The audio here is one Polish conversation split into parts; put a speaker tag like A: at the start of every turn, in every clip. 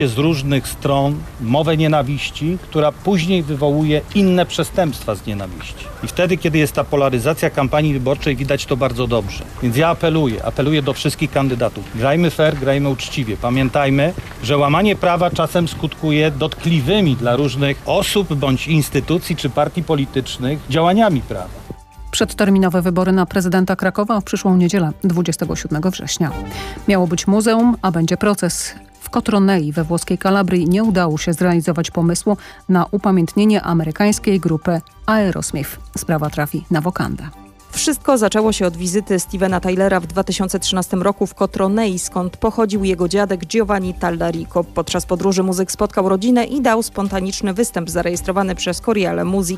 A: z różnych stron mowę nienawiści, która później wywołuje inne przestępstwa z nienawiści. I wtedy, kiedy jest ta polaryzacja kampanii wyborczej, widać to bardzo dobrze. Więc ja apeluję do wszystkich kandydatów. Grajmy fair, grajmy uczciwie. Pamiętajmy, że łamanie prawa czasem skutkuje dotkliwymi dla różnych osób bądź instytucji czy partii politycznych działaniami prawa.
B: Przedterminowe wybory na prezydenta Krakowa w przyszłą niedzielę, 27 września. Miało być muzeum, a będzie proces. W Cotronei we włoskiej Kalabrii nie udało się zrealizować pomysłu na upamiętnienie amerykańskiej grupy Aerosmith. Sprawa trafi na wokandę.
C: Wszystko zaczęło się od wizyty Stevena Tylera w 2013 roku w Cotronei, skąd pochodził jego dziadek Giovanni Tallarico. Podczas podróży muzyk spotkał rodzinę i dał spontaniczny występ zarejestrowany przez Corriere Music.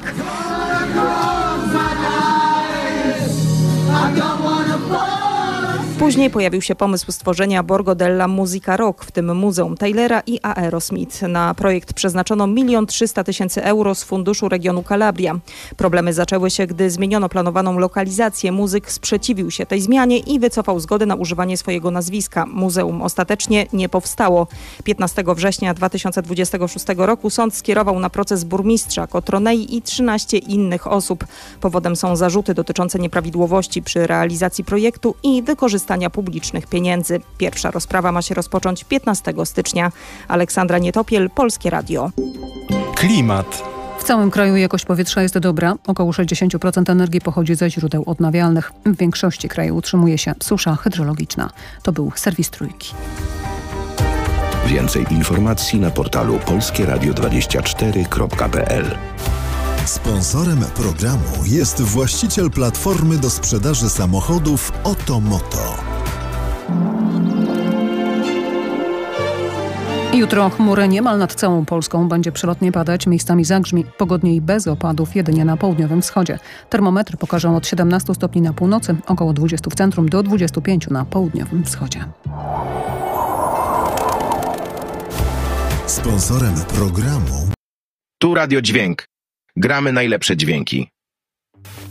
C: Później pojawił się pomysł stworzenia Borgo della Musica Rock, w tym Muzeum Tylera i Aerosmith. Na projekt przeznaczono 1 300 000 euro z funduszu regionu Calabria. Problemy zaczęły się, gdy zmieniono planowaną lokalizację. Muzyk sprzeciwił się tej zmianie i wycofał zgodę na używanie swojego nazwiska. Muzeum ostatecznie nie powstało. 15 września 2026 roku sąd skierował na proces burmistrza Cotronei i 13 innych osób. Powodem są zarzuty dotyczące nieprawidłowości przy realizacji projektu i wykorzystania publicznych pieniędzy. Pierwsza rozprawa ma się rozpocząć 15 stycznia. Aleksandra Nietopiel, Polskie Radio.
D: Klimat.
B: W całym kraju jakość powietrza jest dobra. Około 60% energii pochodzi ze źródeł odnawialnych. W większości kraju utrzymuje się susza hydrologiczna. To był serwis Trójki.
E: Więcej informacji na portalu polskieradio24.pl.
F: Sponsorem programu jest właściciel platformy do sprzedaży samochodów Otomoto.
B: Jutro chmury niemal nad całą Polską. Będzie przelotnie padać, miejscami zagrzmi. Pogodniej bez opadów jedynie na południowym wschodzie. Termometry pokażą od 17 stopni na północy, około 20 w centrum do 25 na południowym wschodzie.
F: Sponsorem programu
E: Tu Radio Dźwięk. Gramy najlepsze dźwięki.